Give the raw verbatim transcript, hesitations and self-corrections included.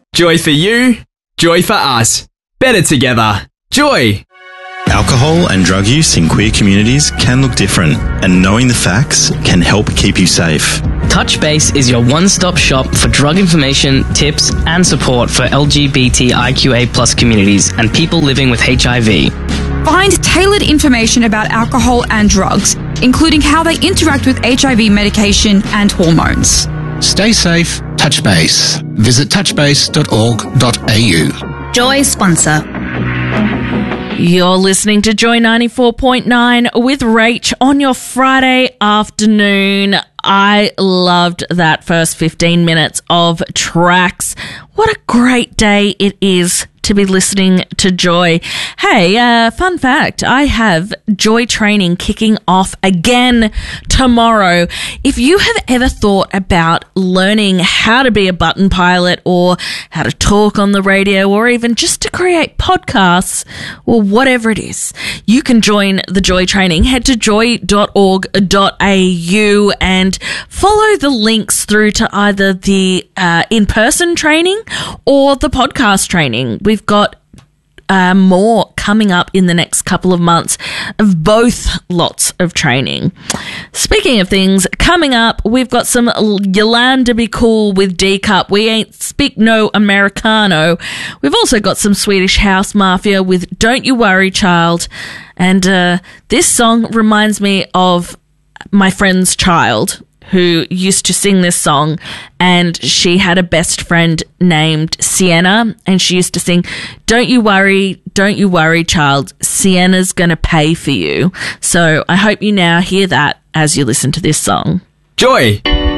Joy for you, joy for us. Better together. Joy. Alcohol and drug use in queer communities can look different, and knowing the facts can help keep you safe. Touchbase is your one-stop shop for drug information, tips, and support for L G B T I Q A plus communities and people living with H I V. Find tailored information about alcohol and drugs, including how they interact with H I V medication and hormones. Stay safe, Touchbase. Visit touchbase dot org dot a u. Joy sponsor. You're listening to Joy ninety-four point nine with Rach on your Friday afternoon. I loved that first fifteen minutes of tracks. What a great day it is to be listening to Joy. Hey, uh, fun fact, I have Joy training kicking off again tomorrow. If you have ever thought about learning how to be a button pilot or how to talk on the radio or even just to create podcasts or whatever it is, you can join the Joy training. Head to joy dot org dot a u and follow the links through to either the uh, in-person training or the podcast training. We've got uh, more coming up in the next couple of months of both lots of training. Speaking of things coming up, we've got some Yolanda Be Cool with D-Cup. We Ain't Speak No Americano. We've also got some Swedish House Mafia with Don't You Worry Child. And uh, this song reminds me of my friend's child, who used to sing this song, and she had a best friend named Sienna, and she used to sing, "Don't you worry, don't you worry, child, Sienna's gonna pay for you." So I hope you now hear that as you listen to this song. Joy.